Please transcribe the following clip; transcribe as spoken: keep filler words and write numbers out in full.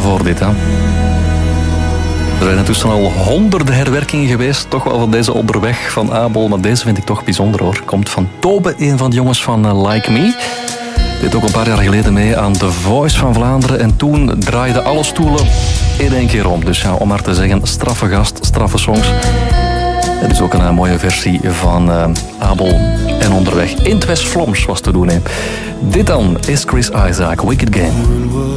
voor dit, hè. Er zijn intussen al honderden herwerkingen geweest, toch wel van deze onderweg van Abel, maar deze vind ik toch bijzonder hoor. Komt van Tobe, een van de jongens van uh, Like Me. Deed ook een paar jaar geleden mee aan The Voice van Vlaanderen en toen draaiden alle stoelen in één keer om. Dus ja, om maar te zeggen, straffe gast, straffe songs. Het is ook een uh, mooie versie van uh, Abel en onderweg. In het West Vlaams was te doen, hè. Dit dan is Chris Isaak, Wicked Game.